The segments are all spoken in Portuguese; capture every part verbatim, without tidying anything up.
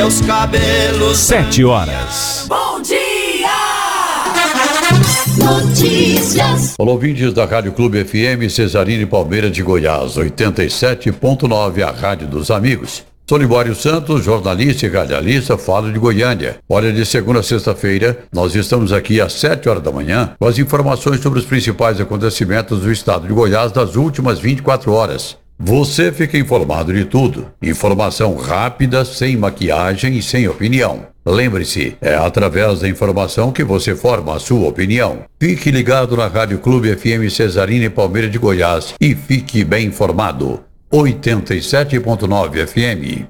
meus cabelos. Sete horas. Bom dia! Notícias. Olá, ouvintes da Rádio Clube F M Cesarine Palmeira de Goiás, oitenta e sete ponto nove, a rádio dos amigos. Sou Libório Santos, jornalista e radialista, falo de Goiânia. Olha, de segunda a sexta-feira, nós estamos aqui às sete horas da manhã com as informações sobre os principais acontecimentos do estado de Goiás das últimas vinte e quatro horas. Você fica informado de tudo. Informação rápida, sem maquiagem e sem opinião. Lembre-se, é através da informação que você forma a sua opinião. Fique ligado na Rádio Clube F M Cesarine Palmeira de Goiás e fique bem informado. oitenta e sete ponto nove F M.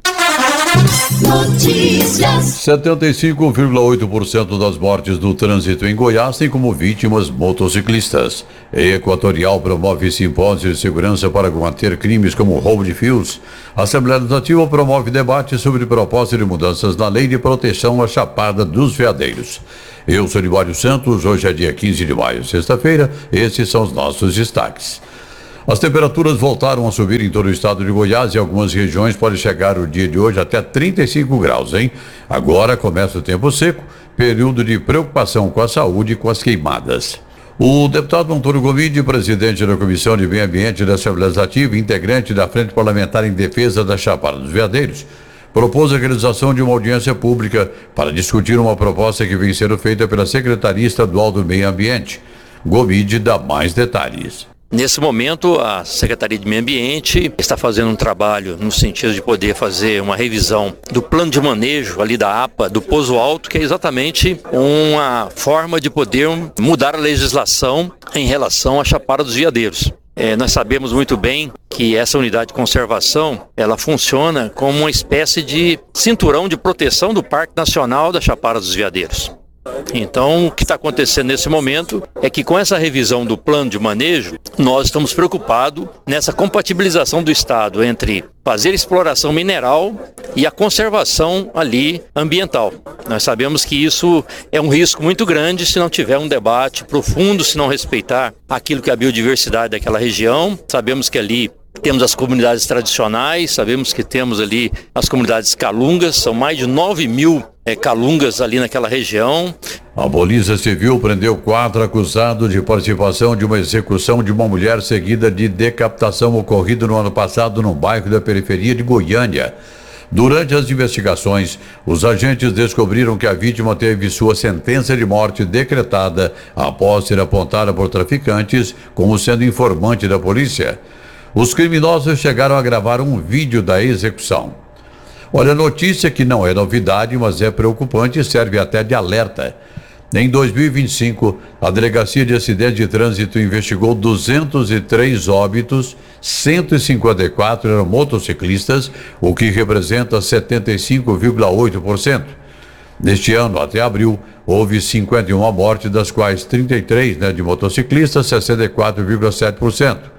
Notícias. setenta e cinco vírgula oito por cento das mortes do trânsito em Goiás têm como vítimas motociclistas. A Equatorial promove simpósio de segurança para combater crimes como roubo de fios. A Assembleia Legislativa promove debate sobre proposta de mudanças na lei de proteção à Chapada dos Veadeiros. Eu sou Libório Santos, hoje é dia quinze de maio, sexta-feira. Esses são os nossos destaques. As temperaturas voltaram a subir em todo o estado de Goiás e algumas regiões podem chegar o dia de hoje até trinta e cinco graus, hein? Agora começa o tempo seco, período de preocupação com a saúde e com as queimadas. O deputado Antônio Gomide, presidente da Comissão de Meio Ambiente da Assembleia Legislativa e integrante da Frente Parlamentar em Defesa da Chapada dos Veadeiros, propôs a realização de uma audiência pública para discutir uma proposta que vem sendo feita pela Secretaria Estadual do Meio Ambiente. Gomide dá mais detalhes. Nesse momento, a Secretaria de Meio Ambiente está fazendo um trabalho no sentido de poder fazer uma revisão do plano de manejo ali da A P A, do Poço Alto, que é exatamente uma forma de poder mudar a legislação em relação à Chapada dos Veadeiros. É, nós sabemos muito bem que essa unidade de conservação, ela funciona como uma espécie de cinturão de proteção do Parque Nacional da Chapada dos Veadeiros. Então, o que está acontecendo nesse momento é que com essa revisão do plano de manejo, nós estamos preocupados nessa compatibilização do Estado entre fazer exploração mineral e a conservação ali ambiental. Nós sabemos que isso é um risco muito grande se não tiver um debate profundo, se não respeitar aquilo que é a biodiversidade daquela região. Sabemos que ali temos as comunidades tradicionais, sabemos que temos ali as comunidades calungas, são mais de nove mil é, calungas ali naquela região. A Polícia Civil prendeu quatro acusados de participação de uma execução de uma mulher seguida de decapitação ocorrida no ano passado no bairro da periferia de Goiânia. Durante as investigações, os agentes descobriram que a vítima teve sua sentença de morte decretada após ser apontada por traficantes como sendo informante da polícia. Os criminosos chegaram a gravar um vídeo da execução. Olha, notícia que não é novidade, mas é preocupante e serve até de alerta. Em dois mil e vinte e cinco, a Delegacia de Acidentes de Trânsito investigou duzentos e três óbitos, cento e cinquenta e quatro eram motociclistas, o que representa setenta e cinco vírgula oito por cento. Neste ano, até abril, houve cinquenta e uma mortes, das quais trinta e três né, de motociclistas, sessenta e quatro vírgula sete por cento.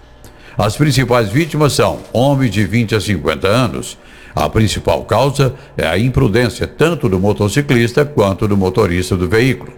As principais vítimas são homens de vinte a cinquenta anos. A principal causa é a imprudência tanto do motociclista quanto do motorista do veículo.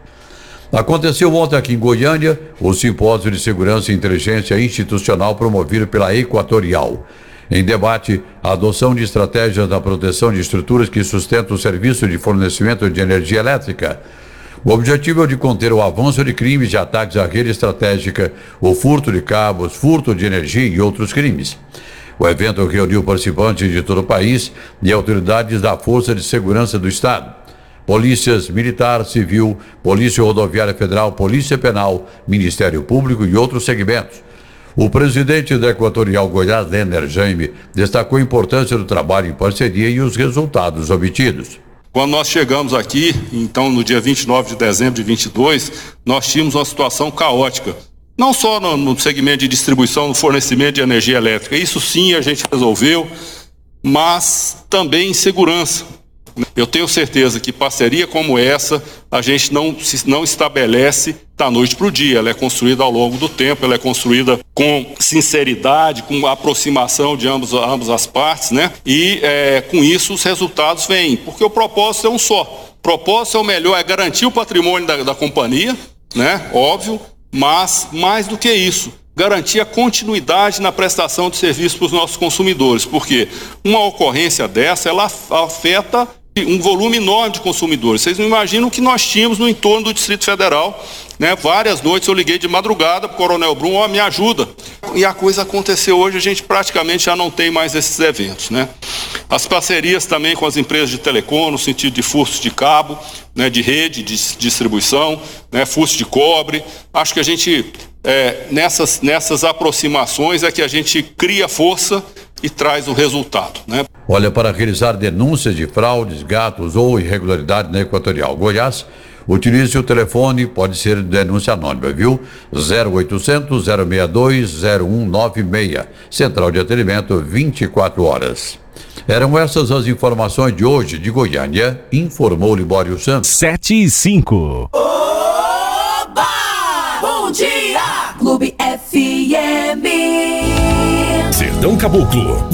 Aconteceu ontem aqui em Goiânia o simpósio de segurança e inteligência institucional promovido pela Equatorial. Em debate, a adoção de estratégias na proteção de estruturas que sustentam o serviço de fornecimento de energia elétrica. O objetivo é de conter o avanço de crimes de ataques à rede estratégica, o furto de cabos, furto de energia e outros crimes. O evento reuniu participantes de todo o país e autoridades da Força de Segurança do Estado, polícias militar, civil, Polícia Rodoviária Federal, Polícia Penal, Ministério Público e outros segmentos. O presidente da Equatorial Goiás, Lenner Jaime, destacou a importância do trabalho em parceria e os resultados obtidos. Quando nós chegamos aqui, então no dia vinte e nove de dezembro de vinte e dois, nós tínhamos uma situação caótica. Não só no, no segmento de distribuição, no fornecimento de energia elétrica. Isso sim a gente resolveu, mas também em segurança. Eu tenho certeza que parceria como essa, a gente não, não estabelece da noite para o dia. Ela é construída ao longo do tempo, ela é construída com sinceridade, com aproximação de ambos, ambas as partes, né? E é, com isso os resultados vêm, porque o propósito é um só. O propósito é o melhor, é garantir o patrimônio da, da companhia, né? Óbvio, mas mais do que isso, garantir a continuidade na prestação de serviço para os nossos consumidores, porque uma ocorrência dessa, ela afeta um volume enorme de consumidores. Vocês não imaginam o que nós tínhamos no entorno do Distrito Federal, né? Várias noites eu liguei de madrugada para o Coronel Brum, ó, me ajuda. E a coisa aconteceu hoje, a gente praticamente já não tem mais esses eventos, né? As parcerias também com as empresas de telecom, no sentido de furtos de cabo, né, de rede, de distribuição, né, furtos de cobre. Acho que a gente, é, nessas, nessas aproximações é que a gente cria força e traz o resultado, né? Olha, para realizar denúncias de fraudes, gatos ou irregularidade na Equatorial Goiás, utilize o telefone, pode ser denúncia anônima, viu? zero oitocentos, zero seis dois, zero um nove seis, Central de Atendimento vinte e quatro horas. Eram essas as informações de hoje de Goiânia, informou Libório Santos. sete e cinco. Oba! Bom dia! Clube F M. Sertão Caboclo.